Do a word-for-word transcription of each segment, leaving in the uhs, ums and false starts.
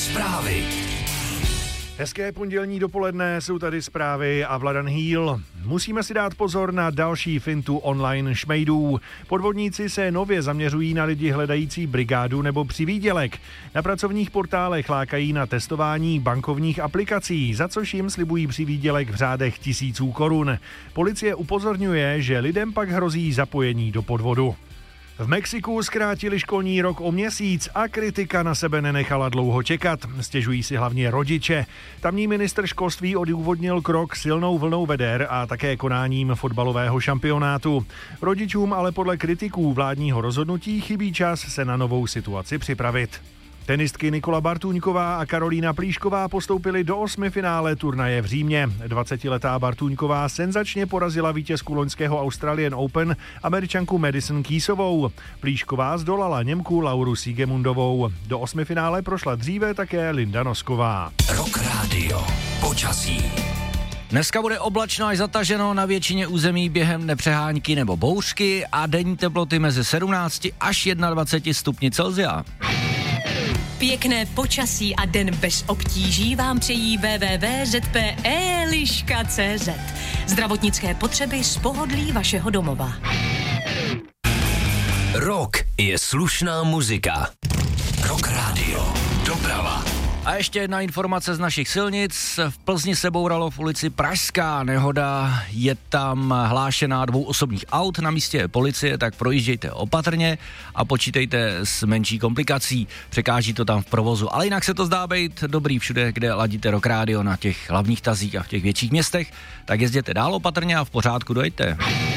Zprávy. Hezké pondělní dopoledne, jsou tady zprávy a Vladan Hýl. Musíme si dát pozor na další fintu online šmejdů. Podvodníci se nově zaměřují na lidi hledající brigádu nebo přivýdělek. Na pracovních portálech lákají na testování bankovních aplikací, za což jim slibují přivýdělek v řádech tisíců korun. Policie upozorňuje, že lidem pak hrozí zapojení do podvodu. V Mexiku zkrátili školní rok o měsíc a kritika na sebe nenechala dlouho čekat. Stěžují si hlavně rodiče. Tamní ministr školství odůvodnil krok silnou vlnou veder a také konáním fotbalového šampionátu. Rodičům ale podle kritiků vládního rozhodnutí chybí čas se na novou situaci připravit. Tenistky Nikola Bartůňková a Karolína Plíšková postoupily do osmifinále turnaje v Římě. dvacetiletá Bartůňková senzačně porazila vítězku loňského Australian Open, Američanku Madison Keysovou. Plíšková zdolala Němku Lauru Siegemundovou. Do osmifinále prošla dříve také Linda Nosková. Rock Radio. Počasí. Dneska bude oblačno až zataženo na většině území během nepřehánky nebo bouřky a denní teploty mezi sedmnáct až dvacet jedna stupni Celsia. Pěkné počasí a den bez obtíží vám přejí w w w tečka z p e liška tečka c z. Zdravotnické potřeby z pohodlí vašeho domova. Rock je slušná muzika. Rock Radio. Doprava. A ještě jedna informace z našich silnic. V Plzni se bouralo v ulici Pražská nehoda. Je tam hlášená dvou osobních aut, na místě je policie, tak projíždějte opatrně a počítejte s menší komplikací. Překáží to tam v provozu, ale jinak se to zdá být dobrý všude, kde ladíte Rock Radio na těch hlavních tazích a v těch větších městech. Tak jezděte dál opatrně a v pořádku dojďte.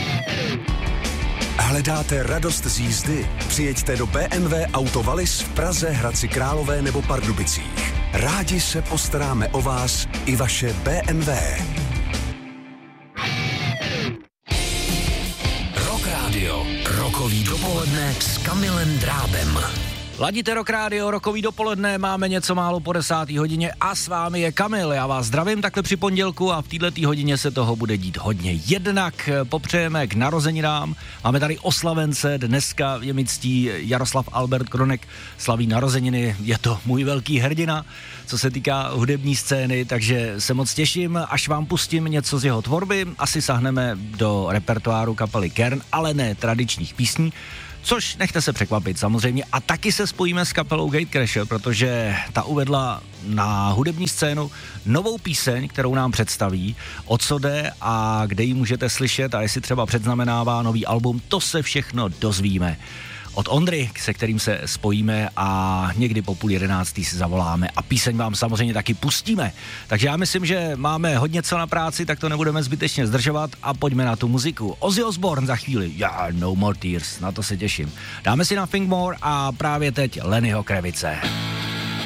Hledáte radost z jízdy? Přijeďte do bé em vé Auto Wallis v Praze, Hradci Králové nebo Pardubicích. Rádi se postaráme o vás i vaše bé em vé. Rock Radio. Rokový dopoledne s Kamilem Drábem. Ladíte Rock Radio, rokový dopoledne, máme něco málo po desáté hodině a s vámi je Kamil. Já vás zdravím takhle při pondělku a v této hodině se toho bude dít hodně. Jednak popřejeme k narozeninám, máme tady oslavence, dneska je mi ctí Jaroslav Albert Kronek, slaví narozeniny, je to můj velký hrdina, co se týká hudební scény, takže se moc těším, až vám pustím něco z jeho tvorby, asi sahneme do repertoáru kapely Kern, ale ne tradičních písní, což nechte se překvapit samozřejmě. A taky se spojíme s kapelou Gatecrasher, protože ta uvedla na hudební scénu novou píseň, kterou nám představí, o co jde a kde ji můžete slyšet a jestli třeba předznamenává nový album, to se všechno dozvíme od Ondry, se kterým se spojíme a někdy po půl jedenáctý si zavoláme a píseň vám samozřejmě taky pustíme. Takže já myslím, že máme hodně co na práci, tak to nebudeme zbytečně zdržovat a pojďme na tu muziku. Ozzy Osbourne za chvíli, yeah, No More Tears, na to se těším. Dáme si na Think More a právě teď Lennyho Kravice.